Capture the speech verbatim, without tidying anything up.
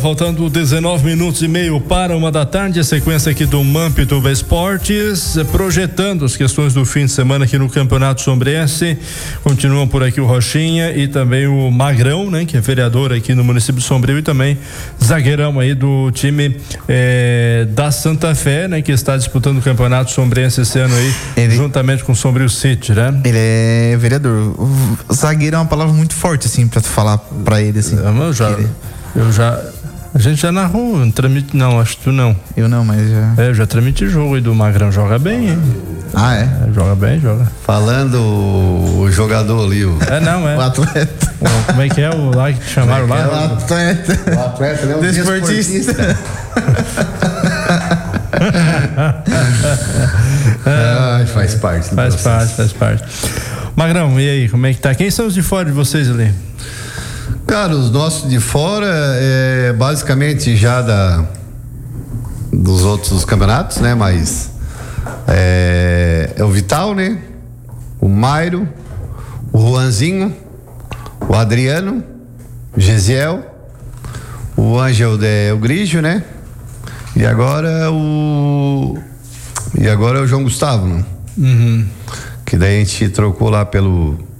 Faltando dezenove minutos e meio para uma da tarde, a sequência aqui do Mampituba Esportes, projetando as questões do fim de semana aqui no Campeonato Sombrense. Continuam por aqui o Rochinha e também o Magrão, né? Que é vereador aqui no município de Sombrio, e também zagueirão aí do time eh, da Santa Fé, né? Que está disputando o Campeonato Sombrense esse ano aí, ele, juntamente com o Sombrio City, né? Ele é vereador. O zagueiro é uma palavra muito forte, assim, pra tu falar pra ele, assim. Eu já, ele... eu já A gente já narrou, não tramite, não, acho que tu não. Eu não, mas já. É, eu já tramite jogo aí do Magrão, joga bem, hein? Ah, é? é? Joga bem, joga. Falando o jogador ali, o. É, não, é. O atleta. O, como é que é o lá que chamaram lá? É o atleta. O atleta, né? O desportista. ah, faz parte. Do faz processo. parte, faz parte. Magrão, e aí, como é que tá? Quem são os de fora de vocês ali? Cara, os nossos de fora é basicamente já da dos outros campeonatos, né? Mas é, é o Vital, né? O Mairo, o Juanzinho, o Adriano, o Gesiel, o Ângel de o Grigio, né? E agora o e agora é o João Gustavo, né? Uhum. Que daí a gente trocou lá pelo